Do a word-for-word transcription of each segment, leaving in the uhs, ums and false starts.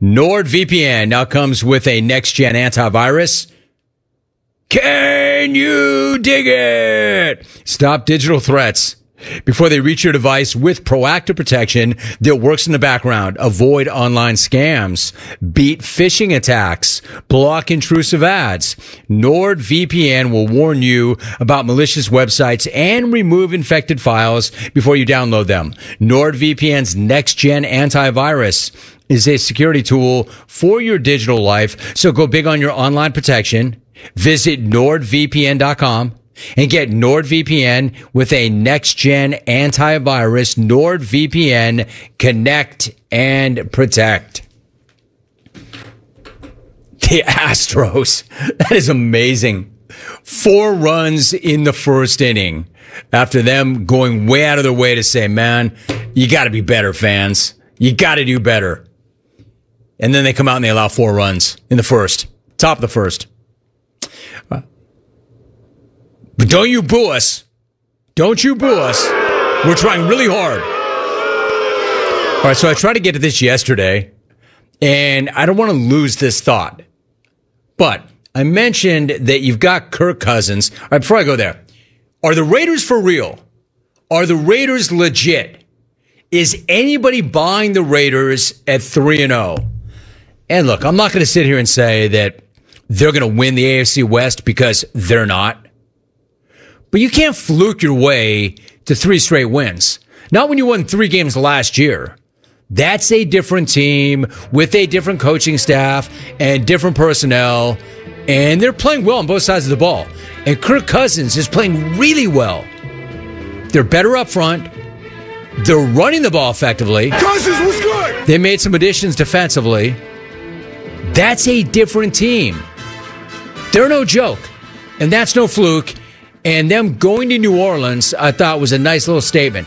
NordVPN now comes with a next-gen antivirus. Can you dig it? Stop digital threats before they reach your device with proactive protection that works in the background. Avoid online scams. Beat phishing attacks. Block intrusive ads. NordVPN will warn you about malicious websites and remove infected files before you download them. NordVPN's next-gen antivirus is a security tool for your digital life. So go big on your online protection. Visit nord v p n dot com and get NordVPN with a next-gen antivirus. NordVPN, connect and protect. The Astros. That is amazing. Four runs in the first inning after them going way out of their way to say, man, you got to be better, fans. You got to do better. And then they come out and they allow four runs in the first. Top of the first. But don't you boo us. Don't you boo us. We're trying really hard. All right, so I tried to get to this yesterday, and I don't want to lose this thought. But I mentioned that you've got Kirk Cousins. All right, before I go there, are the Raiders for real? Are the Raiders legit? Is anybody buying the Raiders at three and oh? And look, I'm not going to sit here and say that they're going to win the A F C West because they're not. But you can't fluke your way to three straight wins. Not when you won three games last year. That's a different team with a different coaching staff and different personnel. And they're playing well on both sides of the ball. And Kirk Cousins is playing really well. They're better up front. They're running the ball effectively. Cousins was good. They made some additions defensively. That's a different team. They're no joke. And that's no fluke. And them going to New Orleans, I thought, was a nice little statement.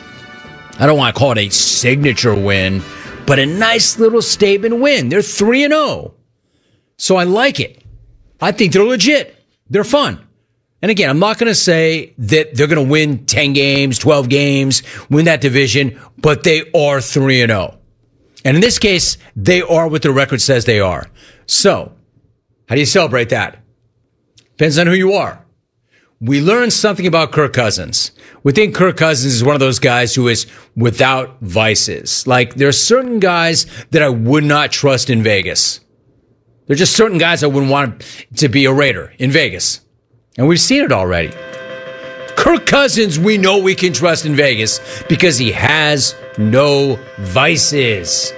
I don't want to call it a signature win, but a nice little statement win. They're three and oh. So I like it. I think they're legit. They're fun. And again, I'm not going to say that they're going to win ten games, twelve games, win that division, but they are three and oh. And in this case, they are what the record says they are. So, how do you celebrate that? Depends on who you are. We learned something about Kirk Cousins. We think Kirk Cousins is one of those guys who is without vices. Like, there are certain guys that I would not trust in Vegas. There are just certain guys I wouldn't want to be a Raider in Vegas. And we've seen it already. Kirk Cousins, we know we can trust in Vegas because he has no vices.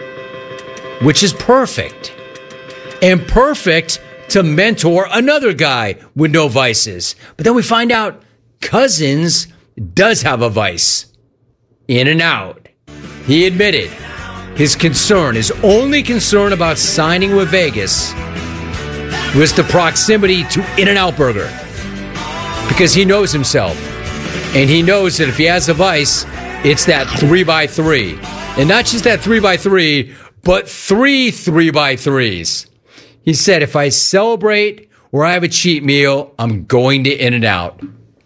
Which is perfect. And perfect to mentor another guy with no vices. But then we find out Cousins does have a vice. In and out. He admitted his concern, his only concern about signing with Vegas was the proximity to In-N-Out Burger. Because he knows himself. And he knows that if he has a vice, it's that three by three. And not just that three by three, but three three by threes. He said, if I celebrate or I have a cheat meal, I'm going to In-N-Out.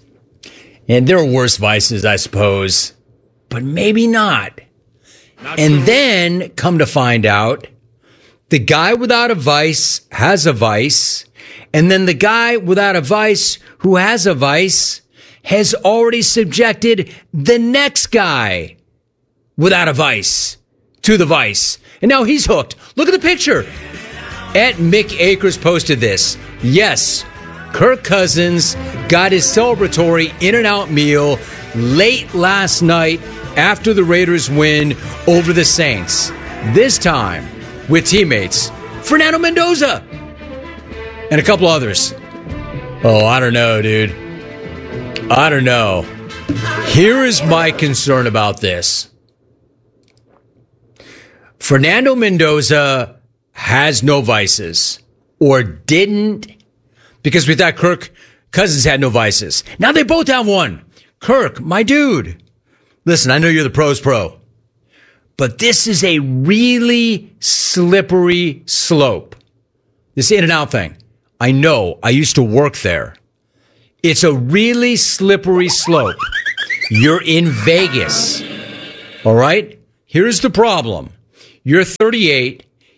And there are worse vices, I suppose, but maybe not. not and true. Then, come to find out, the guy without a vice has a vice, and then the guy without a vice who has a vice has already subjected the next guy without a vice to the vice. And now he's hooked. Look at the picture. At Mick Akers posted this. Yes, Kirk Cousins got his celebratory In-N-Out meal late last night after the Raiders win over the Saints. This time with teammates Fernando Mendoza and a couple others. Oh, I don't know, dude. I don't know. Here is my concern about this. Fernando Mendoza has no vices, or didn't, because we thought Kirk Cousins had no vices. Now they both have one. Kirk, my dude. Listen, I know you're the pro's pro, but this is a really slippery slope. This In-N-Out thing. I know. I used to work there. It's a really slippery slope. You're in Vegas. All right? Here's the problem. You're thirty-eight.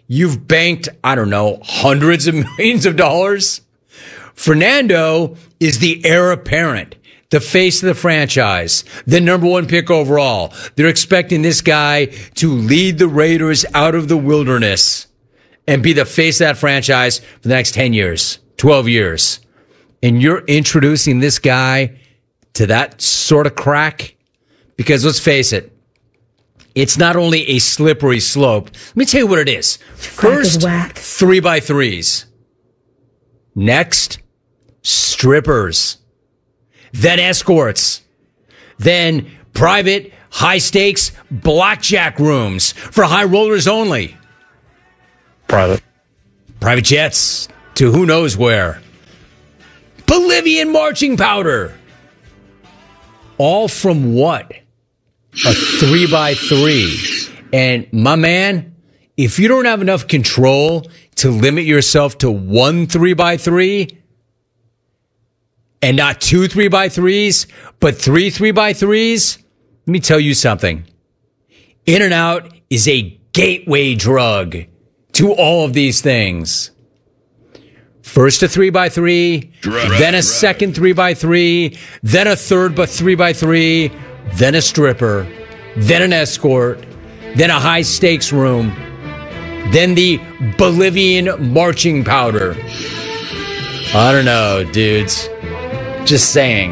you've banked, I don't know, hundreds of millions of dollars. Fernando is the heir apparent, the face of the franchise, the number one pick overall. They're expecting this guy to lead the Raiders out of the wilderness and be the face of that franchise for the next ten years, twelve years. And you're introducing this guy to that sort of crack? Because let's face it, it's not only a slippery slope. Let me tell you what it is. First, three by threes. Next, strippers. Then escorts. Then private, high-stakes blackjack rooms for high rollers only. Private. Private jets to who knows where. Bolivian marching powder. All from what? A three by three. And my man, if you don't have enough control to limit yourself to one three by three, and not two three by threes, but three three by threes, let me tell you something. In-N-Out is a gateway drug to all of these things. First a three by three, right, then a right. second three by three, then a third but three by three, then a stripper, then an escort, then a high stakes room, then the Bolivian marching powder. I don't know, dudes. Just saying.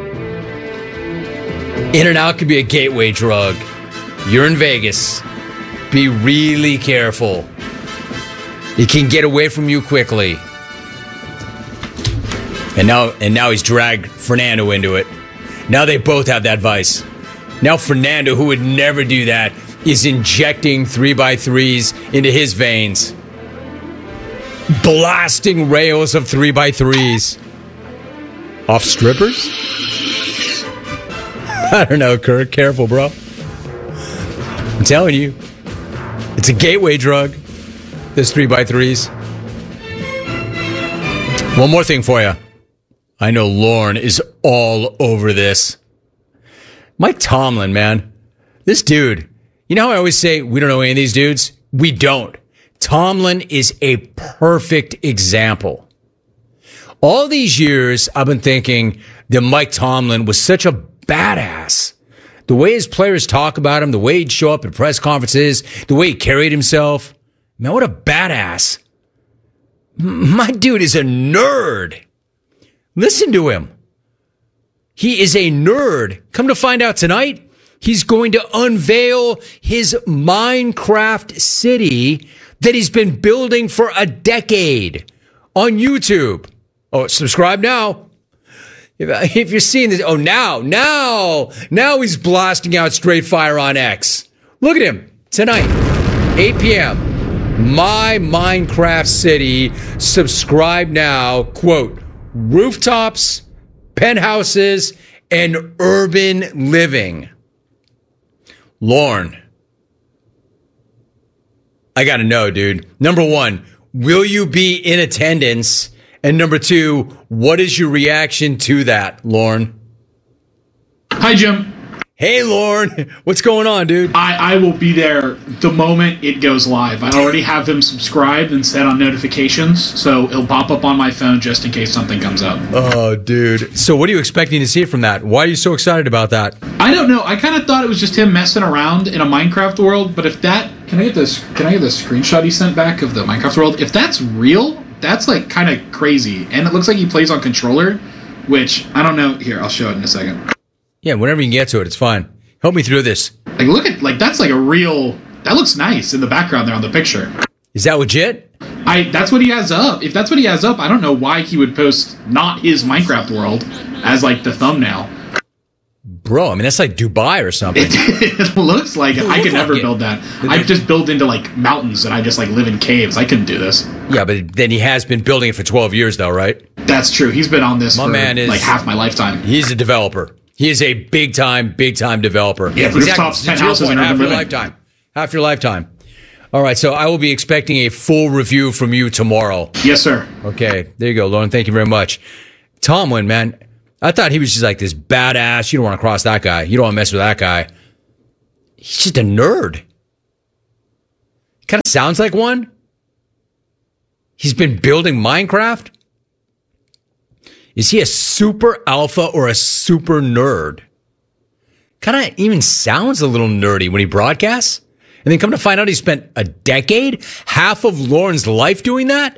In-N-Out could be a gateway drug. You're in Vegas. Be really careful. It can get away from you quickly. And now, and now he's dragged Fernando into it. Now they both have that vice. Now Fernando, who would never do that, is injecting three by threes into his veins. Blasting rails of three by threes. Off strippers? I don't know, Kirk. Careful, bro. I'm telling you. It's a gateway drug. This three by threes. One more thing for you. I know Lorne is all over this. Mike Tomlin, man. This dude. You know how I always say we don't know any of these dudes? We don't. Tomlin is a perfect example. All these years, I've been thinking that Mike Tomlin was such a badass. The way his players talk about him, the way he'd show up at press conferences, the way he carried himself. Man, what a badass. My dude is a nerd. Listen to him. He is a nerd. Come to find out tonight, he's going to unveil his Minecraft city that he's been building for a decade on YouTube. Oh, subscribe now. If, if you're seeing this, oh, now, now, now he's blasting out straight fire on X. Look at him tonight, eight p.m. My Minecraft city. Subscribe now. Quote, rooftops, penthouses, and urban living. Lorne, I gotta know, dude. Number one, will you be in attendance? And number two, what is your reaction to that, Lorne? Hi, Jim. Hey, Lorne. What's going on, dude? I, I will be there the moment it goes live. I already have him subscribed and set on notifications, so it'll pop up on my phone just in case something comes up. Oh, dude. So what are you expecting to see from that? Why are you so excited about that? I don't know. I kind of thought it was just him messing around in a Minecraft world, but if that... Can I get this? Can I get the screenshot he sent back of the Minecraft world? If that's real, that's like kind of crazy. And it looks like he plays on controller, which, I don't know. Here, I'll show it in a second. Yeah, whenever you can get to it, it's fine. Help me through this. Like, look at, like, that's like a real, that looks nice in the background there on the picture. Is that legit? I, that's what he has up. If that's what he has up, I don't know why he would post not his Minecraft world as, like, the thumbnail. Bro, I mean, that's like Dubai or something. It, it looks like it. It I could like never it. build that. I just build into, like, mountains and I just, like, live in caves. I couldn't do this. Yeah, but then he has been building it for twelve years, though, right? That's true. He's been on this My for, man is, like, half my lifetime. He's a developer. He is a big time, big time developer. Yeah, rooftops, penthouses, and half urban your living. lifetime. Half your lifetime. All right, so I will be expecting a full review from you tomorrow. Yes, sir. Okay, there you go, Lauren. Thank you very much. Tomlin, man, I thought he was just like this badass. You don't want to cross that guy. You don't want to mess with that guy. He's just a nerd. Kind of sounds like one. He's been building Minecraft? Is he a super alpha or a super nerd? Kind of even sounds a little nerdy when he broadcasts. And then come to find out he spent a decade, half of Lauren's life doing that?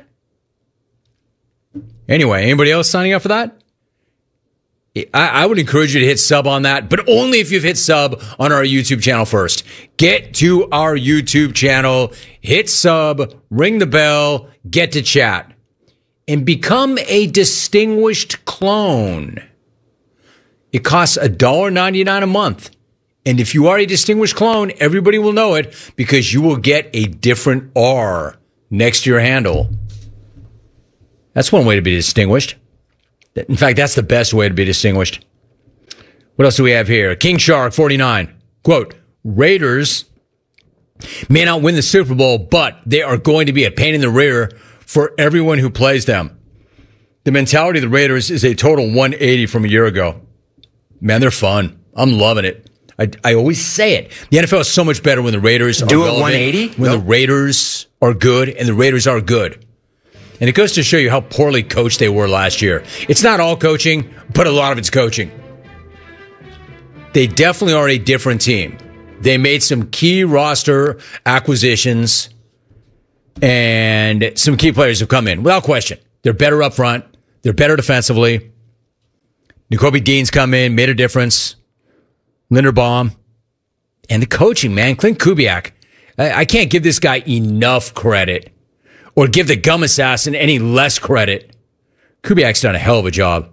Anyway, anybody else signing up for that? I, I would encourage you to hit sub on that, but only if you've hit sub on our YouTube channel first. Get to our YouTube channel, hit sub, ring the bell, get to chat, and become a distinguished clone. It costs one dollar ninety-nine a month. And if you are a distinguished clone, everybody will know it because you will get a different R next to your handle. That's one way to be distinguished. In fact, that's the best way to be distinguished. What else do we have here? King Shark forty-nine. Quote, Raiders may not win the Super Bowl, but they are going to be a pain in the rear for everyone who plays them. The mentality of the Raiders is a total one eighty from a year ago. Man, they're fun. I'm loving it. I, I always say it. The N F L is so much better when the Raiders are Do relevant, it one eighty? when Nope. the Raiders are good, and the Raiders are good. And it goes to show you how poorly coached they were last year. It's not all coaching, but a lot of it's coaching. They definitely are a different team. They made some key roster acquisitions, and some key players have come in, without question. They're better up front. They're better defensively. N'Kobe Dean's come in, made a difference. Linderbaum. And the coaching, man. Clint Kubiak. I, I can't give this guy enough credit. Or give the gum assassin any less credit. Kubiak's done a hell of a job.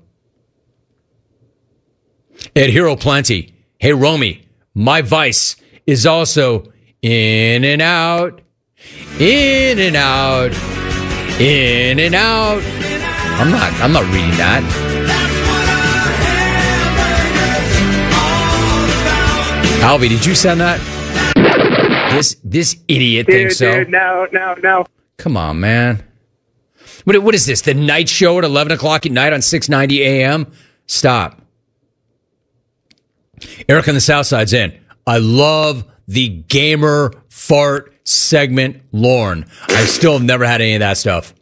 Ed Hero Plenty. Hey, Romy, my vice is also in and out, in and out, in and out. I'm not, I'm not reading that. Alvy, did you send that? This, this idiot Dude, thinks so. dude, no, no, no. Come on, man. What, what is this? The night show at eleven o'clock at night on six ninety a.m.? Stop. Eric on the South Side's in. I love the gamer fart segment, Lorne. I still have never had any of that stuff.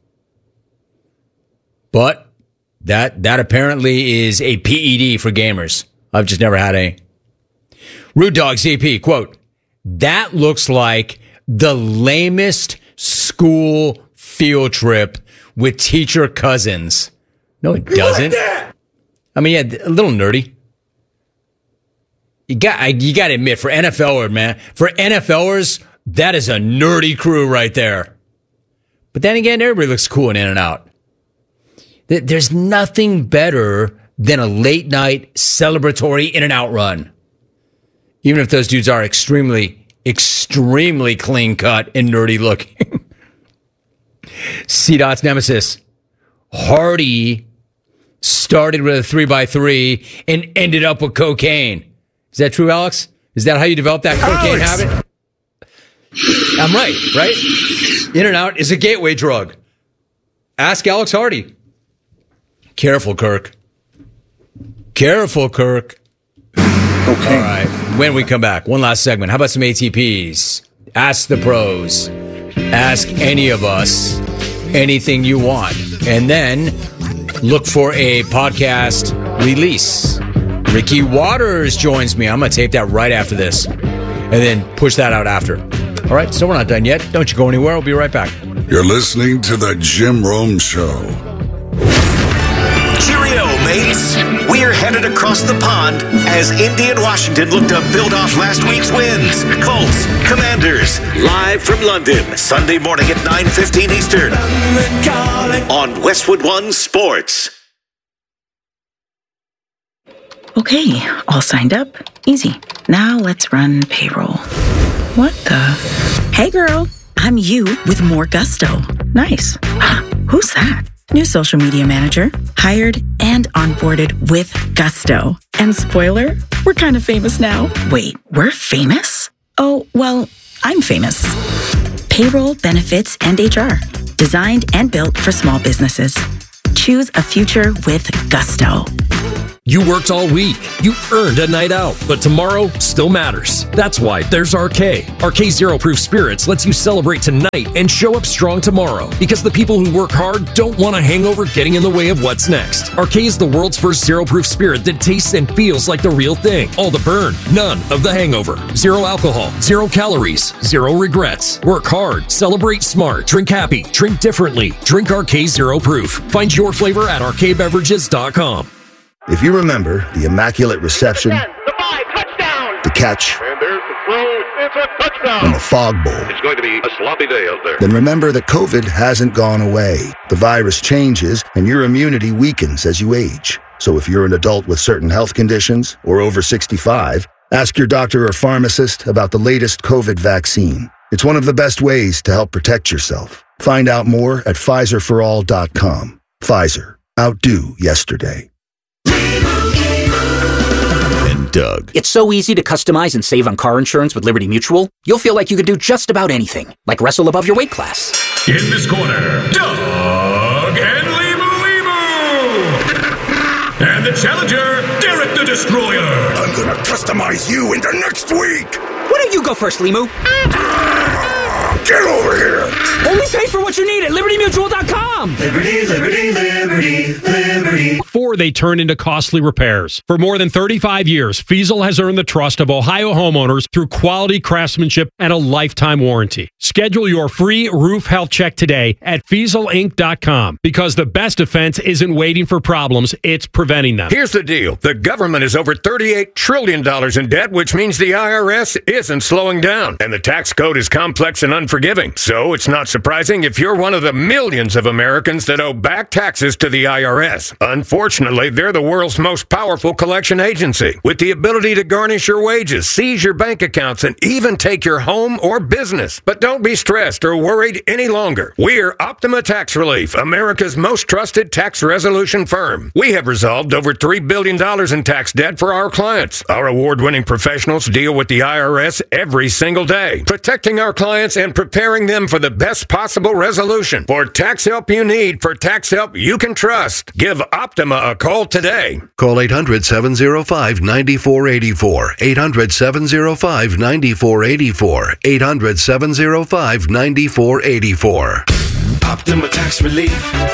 But that that apparently is a P E D for gamers. I've just never had any. Rude Dog C P, quote, that looks like the lamest school field trip with teacher cousins. No, it doesn't. I mean, yeah, a little nerdy. You got, you got to admit, for NFLers, man, for NFLers, that is a nerdy crew right there. But then again, everybody looks cool in In and Out. There's nothing better than a late night celebratory In and Out run. Even if those dudes are extremely, extremely clean cut and nerdy looking. C-Dot's nemesis. Hardy started with a three by three and ended up with cocaine. Is that true, Alex? Is that how you developed that cocaine Alex. habit? I'm right, right? In and Out is a gateway drug. Ask Alex Hardy. Careful, Kirk. Careful, Kirk. Okay. All right. When we come back, one last segment. How about some A T Ps? Ask the pros. Ask any of us anything you want. And then look for a podcast release. Ricky Waters joins me. I'm going to tape that right after this. And then push that out after. All right. So we're not done yet. Don't you go anywhere. We'll be right back. You're listening to The Jim Rome Show. Cheerio, mates. We're headed across the pond as Indy and Washington look to build off last week's wins. Colts, Commanders, live from London, Sunday morning at nine fifteen Eastern on Westwood One Sports. Okay, all signed up. Easy. Now let's run payroll. What the? Hey girl, I'm you with more gusto. Nice. Who's that? New social media manager, hired and onboarded with gusto. And spoiler, we're kind of famous now. Wait, we're famous? Oh, well, I'm famous. Payroll, benefits, and H R. Designed and built for small businesses. Choose a future with gusto. You worked all week. You earned a night out, but tomorrow still matters. That's why there's R K. R K Zero Proof Spirits lets you celebrate tonight and show up strong tomorrow, because the people who work hard don't want a hangover getting in the way of what's next. R K is the world's first zero proof spirit that tastes and feels like the real thing. All the burn, none of the hangover. Zero alcohol, zero calories, zero regrets. Work hard, celebrate smart, drink happy, drink differently. Drink R K Zero Proof. Find your flavor at R K beverages dot com. If you remember the immaculate reception, The five, touchdown. the catch, And there's the throw. It's a touchdown. and the fog bowl, It's going to be a sloppy day out there. then remember that COVID hasn't gone away. The virus changes, and your immunity weakens as you age. So if you're an adult with certain health conditions or over sixty-five, ask your doctor or pharmacist about the latest COVID vaccine. It's one of the best ways to help protect yourself. Find out more at Pfizer for all dot com. Pfizer. Outdo yesterday. And Doug. It's so easy to customize and save on car insurance with Liberty Mutual. You'll feel like you could do just about anything, like wrestle above your weight class. In this corner, Doug and Limu Limu! And the challenger, Derek the Destroyer! I'm gonna customize you into next week! Why don't you go first, Limu? Get over here! Only pay for what you need at Liberty Mutual dot com! Liberty, Liberty, Liberty, Liberty. Before they turn into costly repairs. For more than thirty-five years, Fiesel has earned the trust of Ohio homeowners through quality craftsmanship and a lifetime warranty. Schedule your free roof health check today at Fiesel Inc dot com, because the best defense isn't waiting for problems, it's preventing them. Here's the deal. The government is over thirty-eight trillion dollars in debt, which means the I R S isn't slowing down. And the tax code is complex and unforgiving. So it's not surprising if you're one of the millions of Americans that owe back taxes to the I R S. Unfortunately, they're the world's most powerful collection agency, with the ability to garnish your wages, seize your bank accounts, and even take your home or business. But don't be stressed or worried any longer. We're Optima Tax Relief, America's most trusted tax resolution firm. We have resolved over three billion dollars in tax debt for our clients. Our award-winning professionals deal with the I R S every single day, protecting our clients and preparing them for the best possible resolution. For tax help you need, for tax help you can trust, give Optima a call today. Call eight hundred, seven oh five, nine four eight four. eight hundred, seven oh five, nine four eight four. eight hundred, seven oh five, nine four eight four. Optima Tax Relief.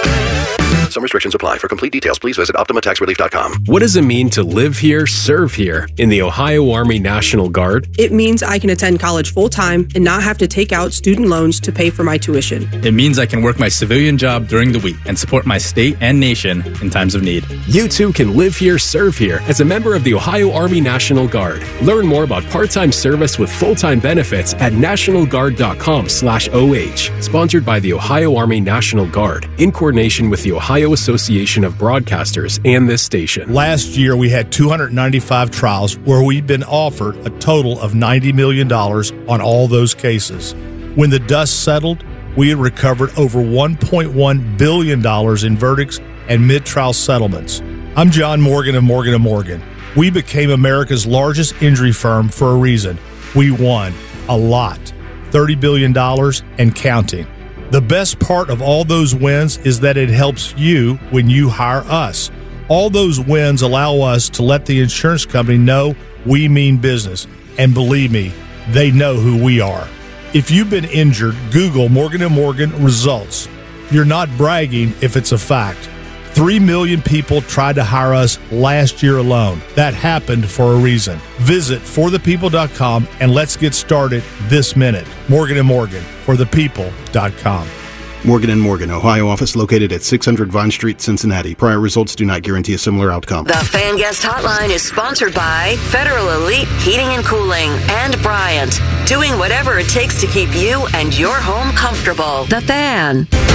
Some restrictions apply. For complete details, please visit Optima Tax Relief dot com. What does it mean to live here, serve here in the Ohio Army National Guard? It means I can attend college full-time and not have to take out student loans to pay for my tuition. It means I can work my civilian job during the week and support my state and nation in times of need. You too can live here, serve here as a member of the Ohio Army National Guard. Learn more about part-time service with full-time benefits at national guard dot com slash O H. Sponsored by the Ohio Army National Guard in coordination with the Ohio Association of Broadcasters and this station. Last year, we had two hundred ninety-five trials where we've been offered a total of ninety million dollars on all those cases. When the dust settled, we had recovered over one point one billion dollars in verdicts and mid-trial settlements. I'm John Morgan of Morgan and Morgan. We became America's largest injury firm for a reason. We won a lot, thirty billion dollars and counting. The best part of all those wins is that it helps you when you hire us. All those wins allow us to let the insurance company know we mean business. And believe me, they know who we are. If you've been injured, Google Morgan and Morgan results. You're not bragging if it's a fact. Three million people tried to hire us last year alone. That happened for a reason. Visit for the people dot com and let's get started this minute. Morgan and Morgan, for the people dot com. Morgan and Morgan, Ohio office located at six hundred Vine Street, Cincinnati. Prior results do not guarantee a similar outcome. The Fan Guest Hotline is sponsored by Federal Elite Heating and Cooling and Bryant, doing whatever it takes to keep you and your home comfortable. The Fan.